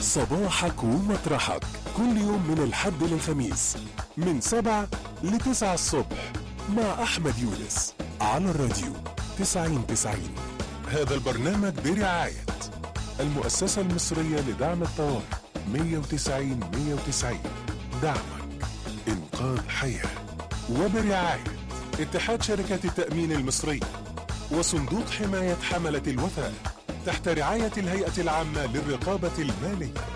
صباحك ومطرحك كل يوم من الحد للخميس من 7 ل9 الصبح مع أحمد يونس على الراديو 90-90. هذا البرنامج برعاية المؤسسة المصرية لدعم الطوارئ 190-190. دعمك إنقاذ حياة. وبرعاية اتحاد شركات التأمين المصري وصندوق حماية حملة الوثائق تحت رعاية الهيئة العامة للرقابة المالية.